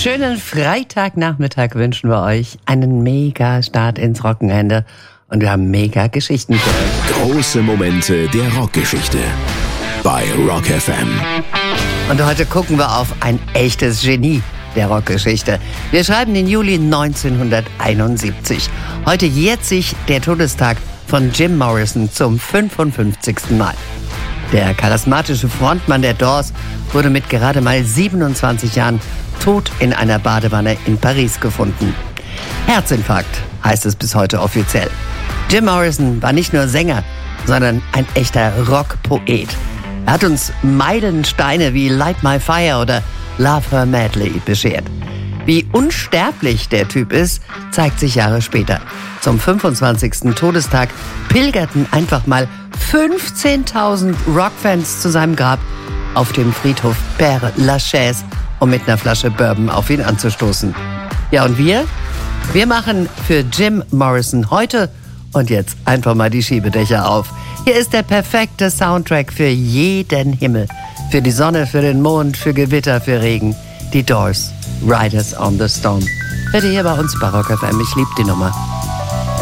schönen Freitagnachmittag wünschen wir euch. Einen mega Start ins Wochenende. Und wir haben mega Geschichten für euch. Große Momente der Rockgeschichte bei Rock FM. Und heute gucken wir auf ein echtes Genie der Rockgeschichte. Wir schreiben den Juli 1971. Heute jährt sich der Todestag von Jim Morrison zum 55. Mal. Der charismatische Frontmann der Doors wurde mit gerade mal 27 Jahren tot in einer Badewanne in Paris gefunden. Herzinfarkt heißt es bis heute offiziell. Jim Morrison war nicht nur Sänger, sondern ein echter Rockpoet. Er hat uns Meilensteine wie Light My Fire oder Love Her Madly beschert. Wie unsterblich der Typ ist, zeigt sich Jahre später. Zum 25. Todestag pilgerten einfach mal 15.000 Rockfans zu seinem Grab auf dem Friedhof Père Lachaise, um mit einer Flasche Bourbon auf ihn anzustoßen. Ja, und wir machen für Jim Morrison heute und jetzt einfach mal die Schiebedächer auf. Hier ist der perfekte Soundtrack für jeden Himmel. Für die Sonne, für den Mond, für Gewitter, für Regen. Die Doors, Riders on the Storm. Hört ihr hier bei uns bei Rock FM. Ich liebe die Nummer.